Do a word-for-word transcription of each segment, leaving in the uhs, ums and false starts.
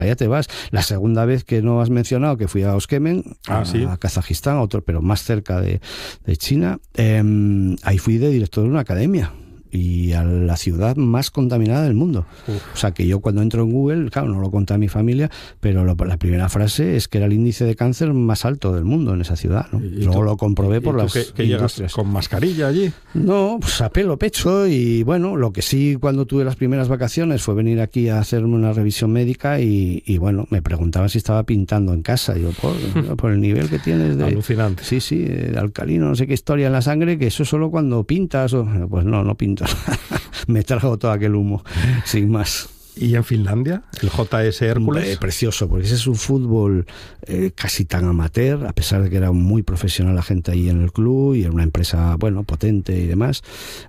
allá te vas. La segunda vez que no has mencionado, que fui a Oskemen, ah, a, ¿sí? a Kazajistán, otro, pero más cerca de, de China, eh, ahí fui de director de una academia. Y a la ciudad más contaminada del mundo. Uf. O sea, que yo cuando entro en Google, claro, no lo conté a mi familia, pero lo, la primera frase es que era el índice de cáncer más alto del mundo en esa ciudad, ¿no? ¿Y Luego tú, lo comprobé y por tú las que, que industrias. ¿Con mascarilla allí? No, pues a pelo, pecho, y bueno, lo que sí cuando tuve las primeras vacaciones fue venir aquí a hacerme una revisión médica y, y bueno, me preguntaban si estaba pintando en casa. Y yo, por, por el nivel que tienes de... Alucinante. Sí, sí, de alcalino, no sé qué historia en la sangre, que eso solo cuando pintas, o, pues no, no pinto. Me trajo todo aquel humo, sin más. ¿Y en Finlandia? ¿El J S Hércules? Eh, precioso, porque ese es un fútbol eh, casi tan amateur, a pesar de que era muy profesional la gente ahí en el club y era una empresa, bueno, potente y demás.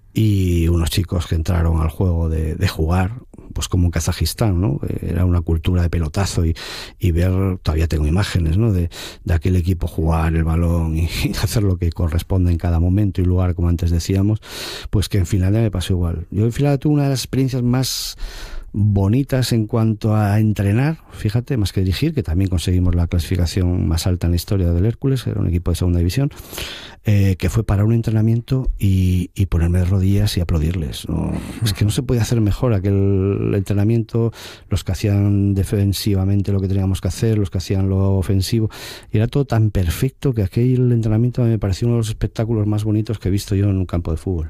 Y unos chicos que entraron al juego de, de jugar, pues como en Kazajistán, ¿no? Era una cultura de pelotazo y, y ver, todavía tengo imágenes, ¿no? De, de aquel equipo jugar el balón y, y hacer lo que corresponde en cada momento y lugar, como antes decíamos, pues que en Finlandia me pasó igual. Yo en Finlandia tuve una de las experiencias más bonitas en cuanto a entrenar, fíjate, más que dirigir, que también conseguimos la clasificación más alta en la historia del Hércules, era un equipo de segunda división, eh, que fue para un entrenamiento y, y ponerme de rodillas y aplaudirles, ¿no? Es que no se podía hacer mejor aquel entrenamiento, los que hacían defensivamente lo que teníamos que hacer, los que hacían lo ofensivo, y era todo tan perfecto que aquel entrenamiento me pareció uno de los espectáculos más bonitos que he visto yo en un campo de fútbol.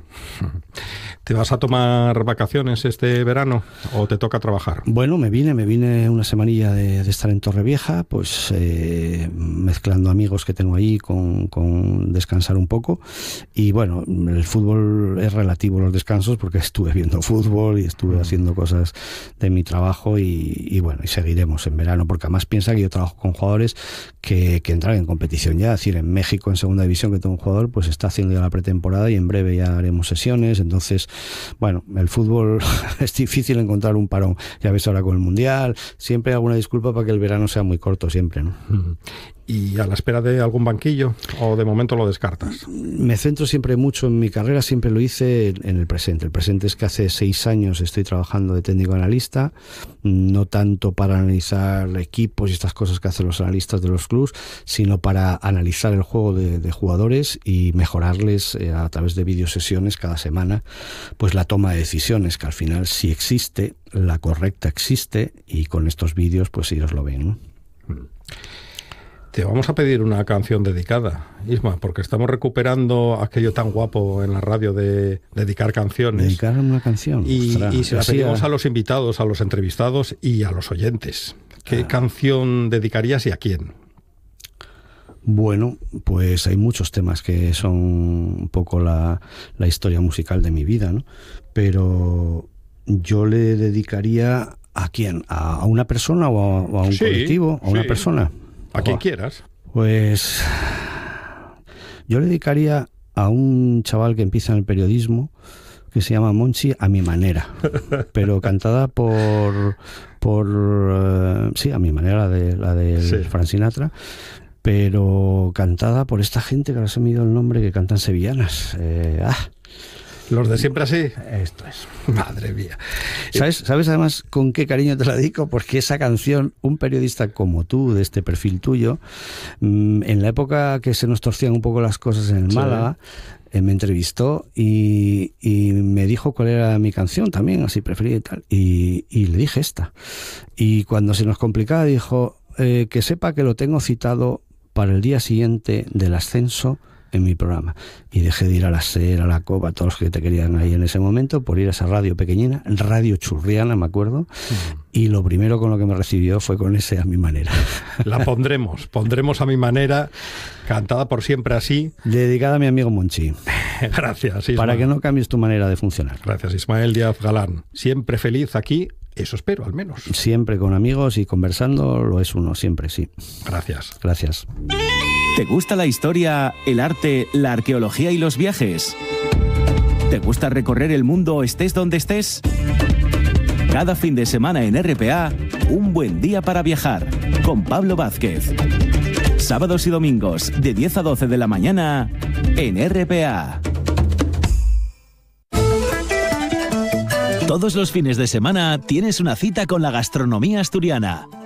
¿Te vas a tomar vacaciones este verano o te toca trabajar? Bueno, me vine, me vine una semanilla de, de estar en Torrevieja, pues eh, mezclando amigos que tengo ahí con, con descansar un poco. Y bueno, el fútbol es relativo a los descansos porque estuve viendo fútbol y estuve haciendo cosas de mi trabajo y, y bueno, y seguiremos en verano, porque además piensa que yo trabajo con jugadores que, que entran en competición ya, es decir, en México en segunda división que tengo un jugador, pues está haciendo ya la pretemporada y en breve ya haremos sesiones, entonces bueno, el fútbol es difícil encontrar un parón. Ya ves ahora con el Mundial, siempre hay alguna disculpa para que el verano sea muy corto, siempre, ¿no? ¿Y a la espera de algún banquillo o de momento lo descartas? Me centro siempre mucho en mi carrera, siempre lo hice en el presente. El presente es que hace seis años estoy trabajando de técnico analista, no tanto para analizar equipos y estas cosas que hacen los analistas de los clubs, sino para analizar el juego de, de jugadores y mejorarles eh, a través de videosesiones cada semana, pues la toma de decisiones, que al final sí existe, la correcta existe, y con estos vídeos pues ellos lo ven, ¿no? Te vamos a pedir una canción dedicada, Isma, porque estamos recuperando aquello tan guapo en la radio de dedicar canciones. Dedicar una canción. Y, Ostras, y se la así pedimos a... a los invitados, a los entrevistados y a los oyentes. ¿Qué ah. canción dedicarías y a quién? Bueno, pues hay muchos temas que son un poco la, la historia musical de mi vida, ¿no? Pero yo le dedicaría ¿a quién? ¿A, a una persona o a, o a un sí, colectivo? ¿A sí. una persona? A quien oh, quieras. Pues yo le dedicaría a un chaval que empieza en el periodismo, que se llama Monchi, a mi manera, pero cantada por, por uh, sí, a mi manera, de, la de sí. Frank Sinatra, pero cantada por esta gente que ahora se me ha ido el nombre, que cantan sevillanas. Eh, ah. ¿Los de siempre así? Esto es. Madre mía. ¿Sabes, ¿Sabes además con qué cariño te la dedico? Porque esa canción, un periodista como tú, de este perfil tuyo, mmm, en la época que se nos torcían un poco las cosas en el sí. Málaga, eh, me entrevistó y, y me dijo cuál era mi canción también, así preferida y tal. Y, y le dije esta. Y cuando se nos complicaba dijo, eh, que sepa que lo tengo citado para el día siguiente del ascenso en mi programa. Y dejé de ir a la SER, a la COPA, a todos los que te querían ahí en ese momento, por ir a esa radio pequeñina, Radio Churriana, me acuerdo, mm. y lo primero con lo que me recibió fue con ese A mi manera. La pondremos, pondremos A mi manera, cantada por siempre así. Dedicada a mi amigo Monchi. Gracias, Isma. Para que no cambies tu manera de funcionar. Gracias, Ismael Díaz Galán. Siempre feliz aquí, eso espero al menos. Siempre con amigos y conversando, lo es uno, siempre, sí. Gracias. Gracias. ¿Te gusta la historia, el arte, la arqueología y los viajes? ¿Te gusta recorrer el mundo estés donde estés? Cada fin de semana en R P A, un buen día para viajar, con Pablo Vázquez. Sábados y domingos, de diez a doce de la mañana, en R P A. Todos los fines de semana tienes una cita con la gastronomía asturiana.